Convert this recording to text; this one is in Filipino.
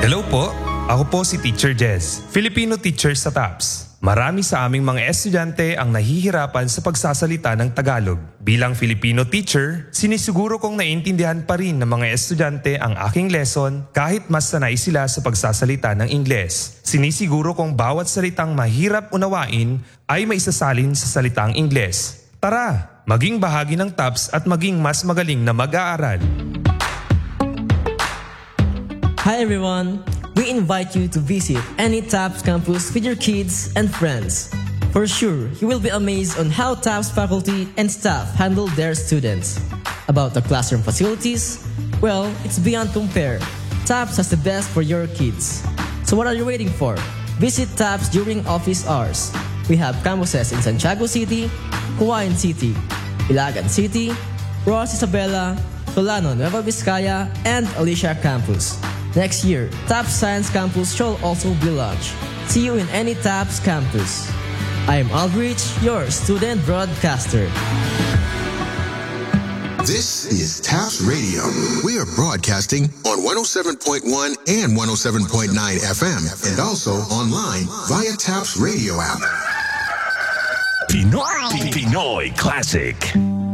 Hello po, ako po si Teacher Jez, Filipino teacher sa TAPS. Marami sa aming mga estudyante ang nahihirapan sa pagsasalita ng Tagalog. Bilang Filipino teacher, sinisiguro kong naiintindihan pa rin ng mga estudyante ang aking lesson kahit mas sanay sila sa pagsasalita ng Ingles. Sinisiguro kong bawat salitang mahirap unawain ay maisasalin sa salitang Ingles. Tara, maging bahagi ng TAPS at maging mas magaling na mag-aaral. Hi everyone! We invite you to visit any TAPS campus with your kids and friends. For sure, you will be amazed on how TAPS faculty and staff handle their students. About the classroom facilities, well, it's beyond compare. TAPS has the best for your kids. So what are you waiting for? Visit TAPS during office hours. We have campuses in Santiago City, Cagayan City, Ilagan City, Ross Isabela, Solano Nueva Vizcaya, and Alicia Campus. Next year, TAPS Science Campus shall also be launched. See you in any TAPS campus. I am Aldrich, your student broadcaster. This is TAPS Radio. We are broadcasting on 107.1 and 107.9 FM and also online via TAPS Radio app. Pinoy Classic.